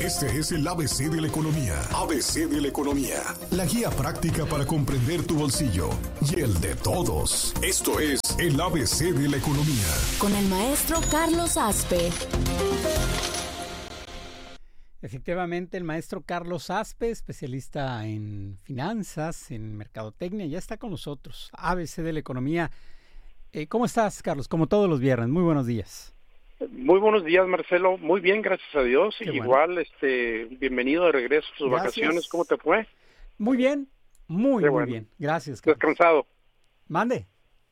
Este es el ABC de la economía. ABC de la economía. La guía práctica para comprender tu bolsillo y el de todos. Esto es el ABC de la economía. Con el maestro Carlos Aspe. Efectivamente, el maestro Carlos Aspe, especialista en finanzas, en mercadotecnia, ya está con nosotros. ABC de la economía. ¿Cómo estás, Carlos? Como todos los viernes. Muy buenos días. Muy buenos días, Marcelo. Muy bien, gracias a Dios. Qué Igual, bueno. Bienvenido de regreso a tus vacaciones. ¿Cómo te fue? Muy bien, muy bueno. bien. Gracias, Carlos. Descansado. Mande.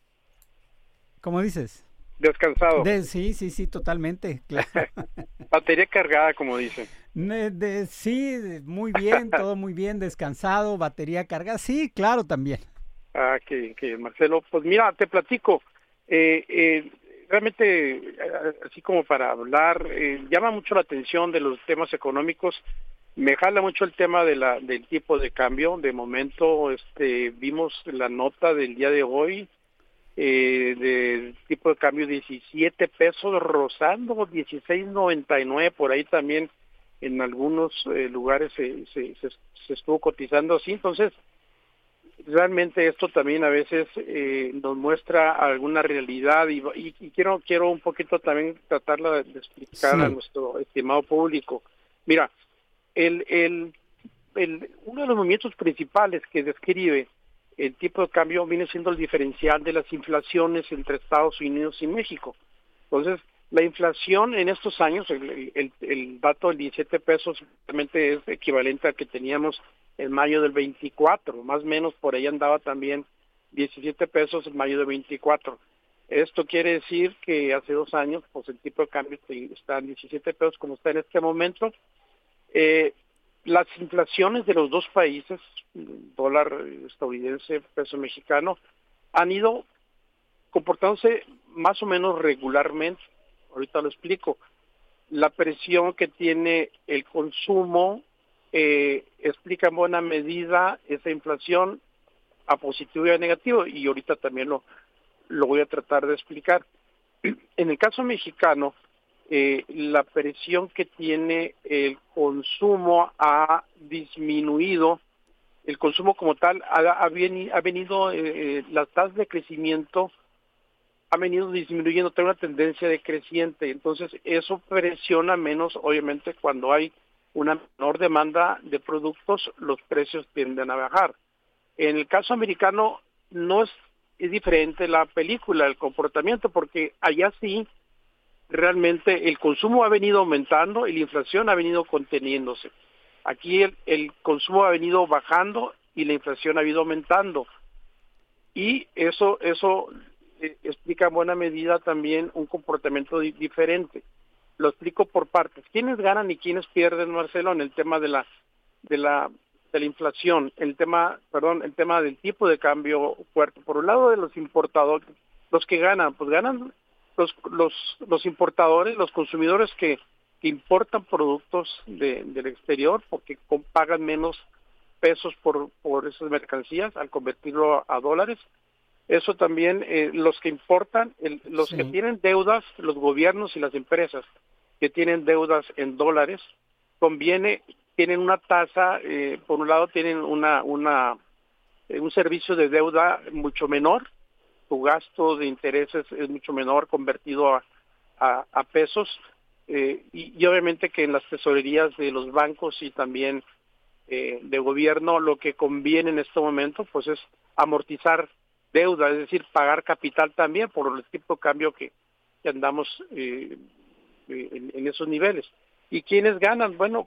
¿Cómo dices? Descansado. Sí, totalmente. Claro. Batería cargada, como dicen. Sí, muy bien, todo muy bien, descansado, batería cargada. Sí, claro, también. Que Marcelo. Pues mira, te platico. Realmente, así como para hablar, llama mucho la atención de los temas económicos. Me jala mucho el tema del tipo de cambio. De momento, vimos la nota del día de hoy, del tipo de cambio 17 pesos, rozando 16.99, por ahí también en algunos lugares se estuvo cotizando así. Entonces, realmente esto también a veces nos muestra alguna realidad y quiero un poquito también tratarla de explicar a nuestro estimado público. Mira, uno de los movimientos principales que describe el tipo de cambio viene siendo el diferencial de las inflaciones entre Estados Unidos y México. Entonces, la inflación en estos años, el dato del 17 pesos realmente es equivalente al que teníamos en mayo del 24, más o menos por ahí andaba también 17 pesos en mayo del 24. Esto quiere decir que hace 2 años, pues el tipo de cambio está en 17 pesos como está en este momento. Las inflaciones de los dos países, dólar estadounidense, peso mexicano, han ido comportándose más o menos regularmente. Ahorita lo explico. La presión que tiene el consumo explica en buena medida esa inflación a positivo y a negativo, y ahorita también lo voy a tratar de explicar. En el caso mexicano, la presión que tiene el consumo ha disminuido. El consumo como tal ha venido, las tasas de crecimiento han venido disminuyendo, tiene una tendencia decreciente. Entonces eso presiona menos, obviamente, cuando hay una menor demanda de productos, los precios tienden a bajar. En el caso americano no es diferente la película, el comportamiento, porque allá sí realmente el consumo ha venido aumentando y la inflación ha venido conteniéndose. Aquí el consumo ha venido bajando y la inflación ha ido aumentando. Y eso explica en buena medida también un comportamiento diferente. Lo explico por partes. ¿Quiénes ganan y quiénes pierden, Marcelo, en el tema de la inflación? El tema del tipo de cambio fuerte. Por un lado, de los importadores, los que ganan, pues ganan los importadores, los consumidores que importan productos del exterior porque pagan menos pesos por esas mercancías al convertirlo a dólares. Eso también, los que importan, los que tienen deudas, los gobiernos y las empresas que tienen deudas en dólares, tienen una tasa, por un lado tienen un servicio de deuda mucho menor, su gasto de intereses es mucho menor convertido a pesos, y obviamente que en las tesorerías de los bancos y también de gobierno lo que conviene en este momento pues es amortizar deuda, es decir, pagar capital también por el tipo de cambio que andamos en esos niveles. ¿Y quiénes ganan? Bueno,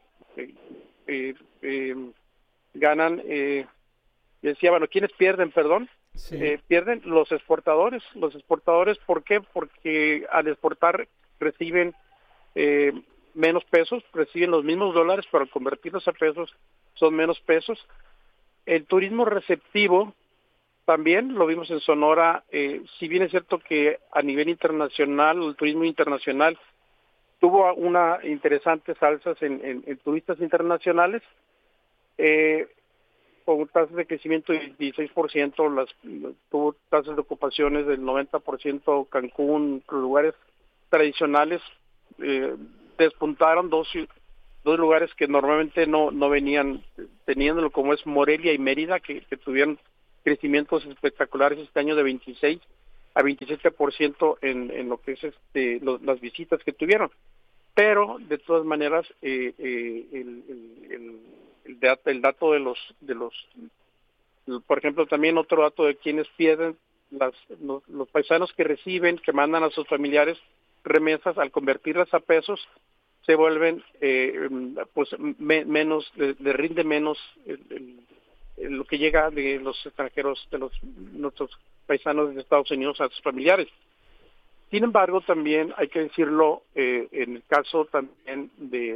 ganan, ¿quiénes pierden, perdón? Sí. Pierden los exportadores. Los exportadores, ¿por qué? Porque al exportar reciben menos pesos, reciben los mismos dólares, pero al convertirlos a pesos son menos pesos. El turismo receptivo, también lo vimos en Sonora, si bien es cierto que a nivel internacional, el turismo internacional tuvo una interesantes alzas en turistas internacionales, con tasas de crecimiento del 16%, tuvo tasas de ocupaciones del 90%, Cancún, lugares tradicionales, despuntaron dos lugares que normalmente no venían teniéndolo, como es Morelia y Mérida, que tuvieron crecimientos espectaculares este año de 26 a 27% en lo que es las visitas que tuvieron. Pero de todas maneras el dato de los por ejemplo, también otro dato de quienes pierden, los paisanos que reciben, que mandan a sus familiares remesas, al convertirlas a pesos, se vuelven menos, le rinde menos lo que llega de los extranjeros, de nuestros paisanos de Estados Unidos a sus familiares. Sin embargo, también hay que decirlo, en el caso también de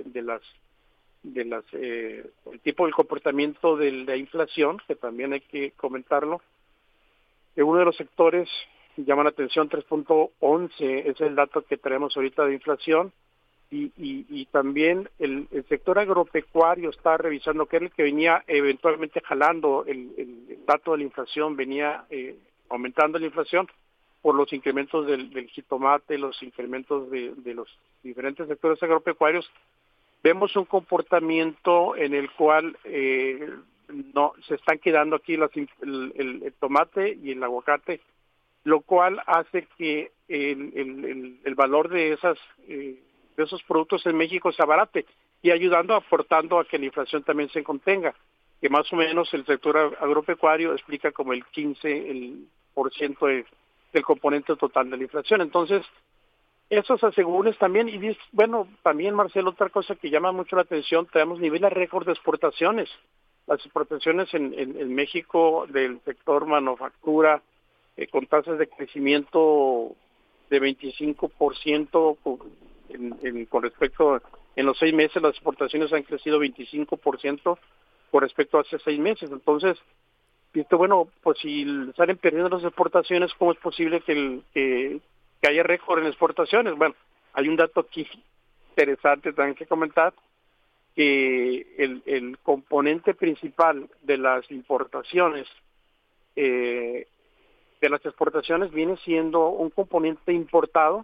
el tipo del comportamiento de la inflación, que también hay que comentarlo. Uno de los sectores llama la atención, 3.11 es el dato que tenemos ahorita de inflación, y también el sector agropecuario está revisando, que era el que venía eventualmente jalando el dato de la inflación, venía aumentando la inflación por los incrementos del jitomate, los incrementos de los diferentes sectores agropecuarios. Vemos un comportamiento en el cual no se están quedando aquí el tomate y el aguacate, lo cual hace que el valor de esos productos en México se abarate, y aportando a que la inflación también se contenga, que más o menos el sector agropecuario explica como el 15% del componente total de la inflación. Entonces, esos asegúnes también, y bueno, también, Marcelo, otra cosa que llama mucho la atención, tenemos niveles récord de exportaciones. Las exportaciones en México del sector manufactura, con tasas de crecimiento de 25%, con respecto, en los 6 meses las exportaciones han crecido 25% con respecto a hace 6 meses. Entonces, bueno, pues si salen perdiendo las exportaciones, ¿cómo es posible que haya récord en exportaciones? Bueno, hay un dato aquí interesante también que comentar, que el componente principal de las importaciones, de las exportaciones, viene siendo un componente importado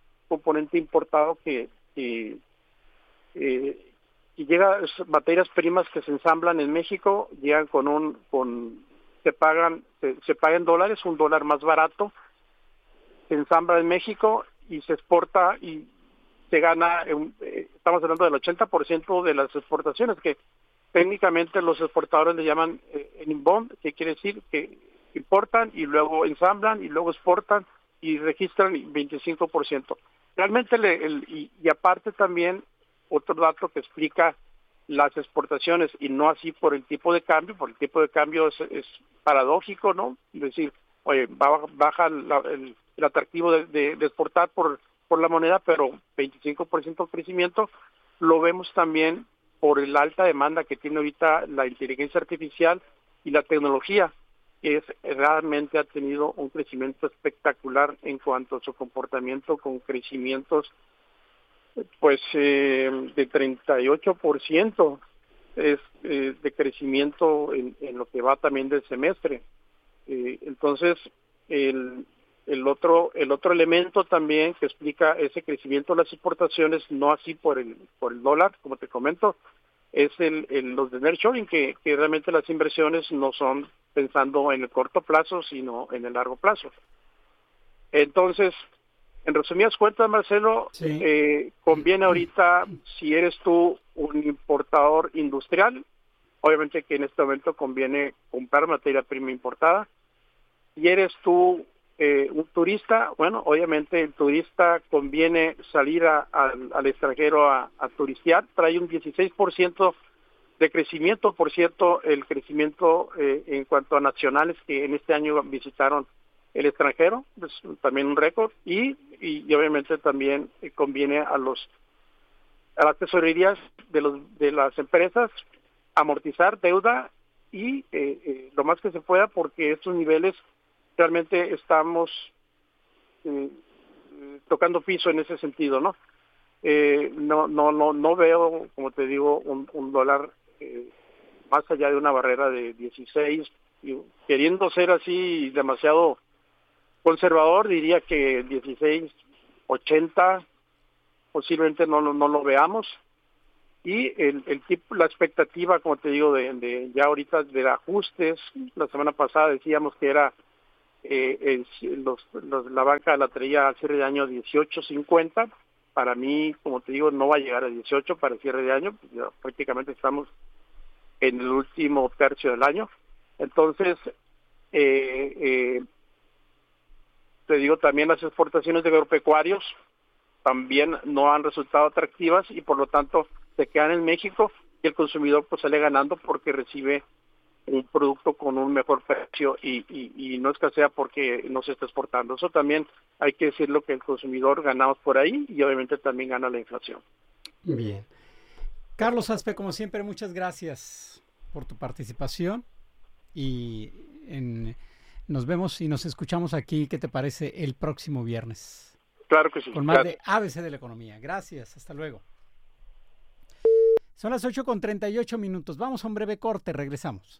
que llega, materias primas que se ensamblan en México, llegan se paga en dólares, un dólar más barato, se ensambla en México y se exporta, y se gana, estamos hablando del 80% de las exportaciones, que técnicamente los exportadores le llaman en inbound, que quiere decir que importan y luego ensamblan y luego exportan y registran 25%. Realmente, y aparte también otro dato que explica las exportaciones, y no así por el tipo de cambio, es paradójico, ¿no? Es decir, oye, baja el atractivo de exportar por la moneda, pero 25% de crecimiento. Lo vemos también por la alta demanda que tiene ahorita la inteligencia artificial y la tecnología, que realmente ha tenido un crecimiento espectacular en cuanto a su comportamiento, con crecimientos pues de 38% de crecimiento en lo que va también del semestre. Entonces, el otro elemento también que explica ese crecimiento de las exportaciones, no así por el dólar, como te comento, es los de nearshoring, que realmente las inversiones no son pensando en el corto plazo, sino en el largo plazo. Entonces, en resumidas cuentas, Marcelo, sí, conviene ahorita, si eres tú un importador industrial, obviamente que en este momento conviene comprar materia prima importada. Si eres tú un turista, bueno, obviamente el turista conviene salir al extranjero a turistear. Trae un 16% de crecimiento. Por cierto, el crecimiento en cuanto a nacionales que en este año visitaron el extranjero, pues también un récord, y obviamente también conviene a las tesorerías de las empresas amortizar deuda y lo más que se pueda, porque estos niveles realmente estamos tocando piso en ese sentido, ¿no? No veo, como te digo, un dólar más allá de una barrera de 16, y queriendo ser así demasiado conservador, diría que 16.80 posiblemente no lo veamos, Y la expectativa, como te digo, de ya ahorita de ajustes, la semana pasada decíamos que era la banca la traía al cierre de año 18.50. Para mí, como te digo, no va a llegar a 18 para el cierre de año, pues ya prácticamente estamos en el último tercio del año. Entonces, te digo, también las exportaciones de agropecuarios también no han resultado atractivas y por lo tanto se quedan en México y el consumidor pues sale ganando porque recibe un producto con un mejor precio y no escasea porque no se está exportando. Eso también hay que decirlo, que el consumidor ganamos por ahí y obviamente también gana la inflación. Bien. Carlos Aspe, como siempre, muchas gracias por tu participación y nos vemos y nos escuchamos aquí, ¿qué te parece? El próximo viernes. Claro que sí. Con más de ABC de la Economía. Gracias, hasta luego. Son las 8:38. Vamos a un breve corte, regresamos.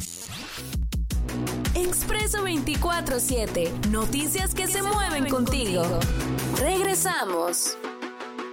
Expreso 24/7. Noticias que se mueven contigo. Regresamos.